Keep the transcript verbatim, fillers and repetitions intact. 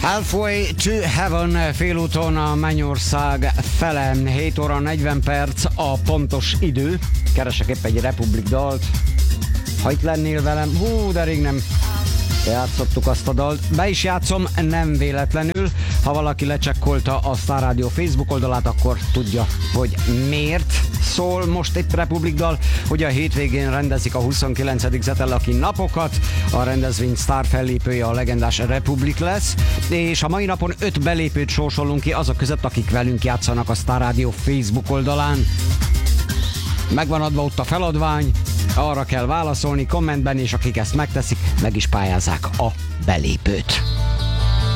Halfway to Heaven, félúton a mennyország fele, hét óra negyven perc a pontos idő. Keresek épp egy Republic dalt. Ha itt lennél velem, hú, de rég nem játszottuk azt a dalt. Be is játszom, nem véletlenül. Ha valaki lecsekkolta a Star Radio Facebook oldalát, akkor tudja, hogy miért szól most itt Republic dal, hogy a hétvégén rendezik a huszonkilencedik Zetellaki napokat, a rendezvény sztár fellépője a legendás Republic lesz, és a mai napon öt belépőt sorsolunk ki azok között, akik velünk játszanak a Star Radio Facebook oldalán. Megvan adva ott a feladvány, arra kell válaszolni kommentben, és akik ezt megteszik, meg is pályázzák a belépőt.